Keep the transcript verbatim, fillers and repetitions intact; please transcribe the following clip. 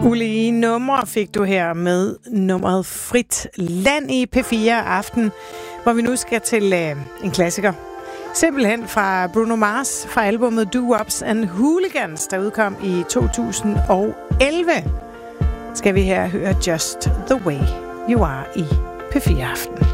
Ulige numre fik du her med nummeret Frit Land i P fire Aften, hvor vi nu skal til øh, en klassiker. Simpelthen fra Bruno Mars fra albumet Doo-Wops and Hooligans, der udkom i to tusind og elleve. Skal vi her høre Just the Way You Are i P fire Aften.